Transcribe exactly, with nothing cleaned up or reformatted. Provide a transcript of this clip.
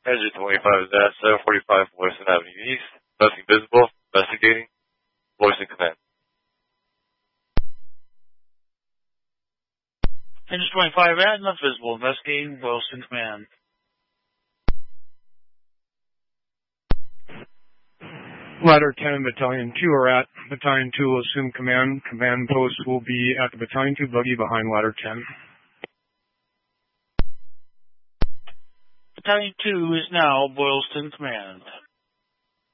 Engine twenty-five is at seven forty-five Western Avenue East. Nothing visible. Investigating. Voice in command. Engine twenty-five at, not visible. Investigating. Voice in command. Ladder ten, Battalion two are at. Battalion two will assume command. Command post will be at the Battalion two buggy behind Ladder ten. Battalion two is now Boylston Command.